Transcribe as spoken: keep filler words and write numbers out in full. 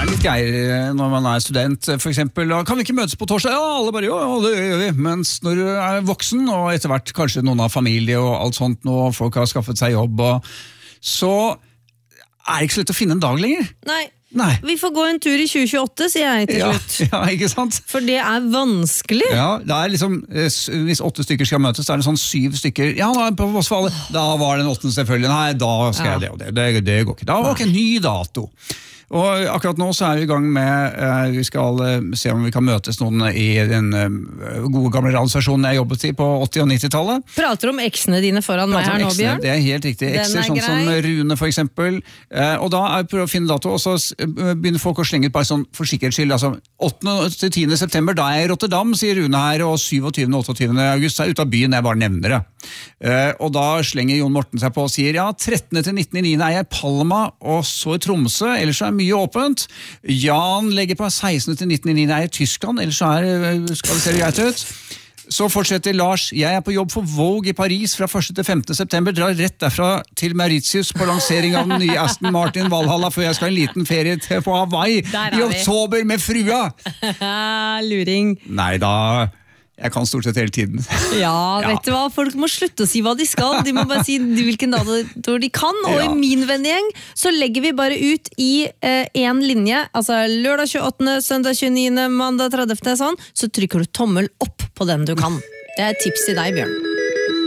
er litt greier når man er student, for eksempel. Kan vi ikke møtes på torsdag? Ja, alle bare, ja, det gjør vi. Mens når du er voksen, og etter hvert kanskje noen har familie og alt sånt nå, og folk har skaffet seg jobb, og så er det ikke så lett å finne en dag lenger. Nei. Nei. Vi får gå en tur i tjue tjueåtte, sier jeg til slutt. Ja, ja, ikke sant? For det er vanskelig. Ja, det er liksom, hvis åtte stykker skal møtes, så er det sånn syv stykker. Ja, på Vossfallet. Da var den åttende selvfølgelig. Nei, da skal jeg det og det. Det, det går ikke. Da var ikke en ny dato. Og akkurat nå så er vi i gang med, uh, vi skal uh, se om vi kan møtes noen i den uh, gode gamle radiostasjonen jeg jobbet i på åtti- og nittitallet. Prater om eksene dine foran meg her nå, Bjørn. Det er helt riktig. Ekser, sånn som Rune for eksempel. Uh, og da er vi prøver å finne dato, og så begynner folk å slenge ut bare sånn for sikkerhets skyld. Altså, åttende til tiende september, da er jeg i Rotterdam, sier Rune her, og syvogtyvende og åtteogtyvende august er jeg ute av byen, jeg bare nevner det. Uh, og da slenger Jon Morten seg på og sier, ja, trettende til nittende niende er jeg i Palma, og så i Tromsø, ellers er mye åpent. Jan legger på sekstende til nittende niende er i Tyskland, ellers er, skal det se greit ut. Så fortsetter Lars, jeg er på jobb for Vogue i Paris fra første til femte september, drar rett derfra til Mauritius på lansering av den nye Aston Martin Valhalla, før jeg skal en liten ferie til på Hawaii i oktober med frua. Luring. Nei da... Jeg kan stort sett hele tiden. Ja, vet ja. du hva? Folk må slutte å si hva de skal. De må bare si hvilken dag de kan. Og ja. I min vennegjeng så legger vi bare ut i eh, en linje, altså lørdag tjueåttende, søndag tjueniende, mandag tredivte, sånn, så trykker du tommel opp på den du kan. Det er et tips til deg, Bjørn.